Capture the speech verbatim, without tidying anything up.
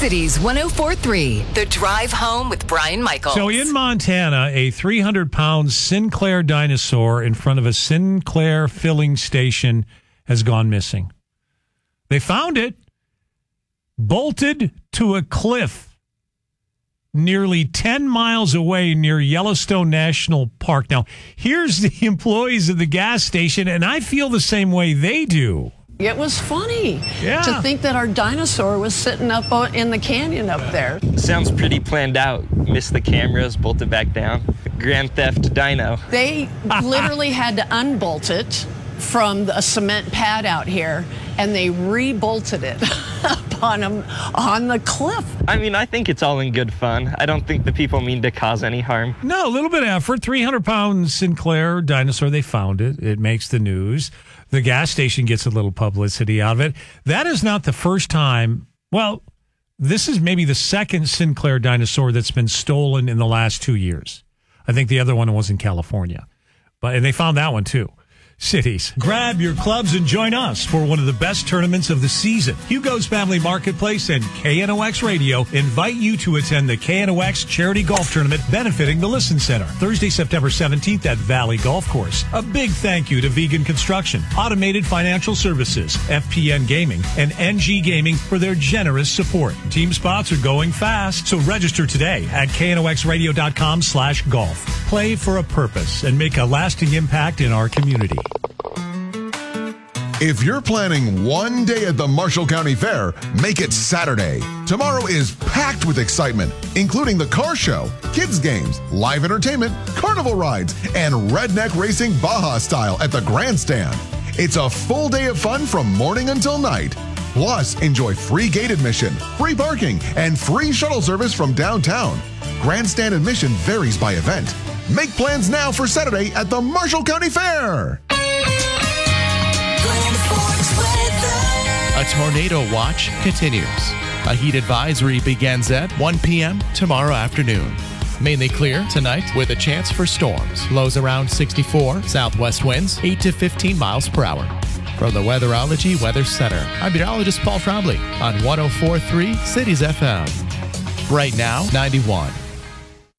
Cities one oh four point three, The Drive Home with Brian Michaels. So in Montana, a three hundred pound Sinclair dinosaur in front of a Sinclair filling station has gone missing. They found it bolted to a cliff nearly ten miles away near Yellowstone National Park. Now, here's the employees of the gas station, and I feel the same way they do. It was funny yeah. to think that our dinosaur was sitting up in the canyon up there. Sounds pretty planned out. Missed the cameras, bolted back down. Grand Theft Dino. They literally had to unbolt it from a cement pad out here, and they re-bolted it up on, them, on the cliff. I mean, I think it's all in good fun. I don't think the people mean to cause any harm. No, a little bit of effort. three hundred pound Sinclair dinosaur, they found it. It makes the news. The gas station gets a little publicity out of it. That is not the first time. Well, this is maybe the second Sinclair dinosaur that's been stolen in the last two years. I think the other one was in California. But and they found that one, too. Cities. Grab your clubs and join us for one of the best tournaments of the season. Hugo's Family Marketplace and K N O X Radio invite you to attend the K N O X Charity Golf Tournament benefiting the Listen Center, Thursday, September seventeenth at Valley Golf Course. A big thank you to Vegan Construction, Automated Financial Services, F P N Gaming, and N G Gaming for their generous support. Team spots are going fast, so register today at K N O X radio dot com slash golf. Play for a purpose and make a lasting impact in our community. If you're planning one day at the Marshall County Fair, make it Saturday. Tomorrow is packed with excitement, including the car show, kids games, live entertainment, carnival rides, and redneck racing Baja style at the grandstand. It's a full day of fun from morning until night. Plus, enjoy free gate admission, free parking, and free shuttle service from downtown. Grandstand admission varies by event. Make plans now for Saturday at the Marshall County Fair. A tornado watch continues. A heat advisory begins at one p.m. tomorrow afternoon. Mainly clear tonight with a chance for storms. Lows around sixty-four, southwest winds eight to fifteen miles per hour. From the Weatherology Weather Center, I'm meteorologist Paul Trombley on one oh four point three Cities F M. Right now, ninety-one.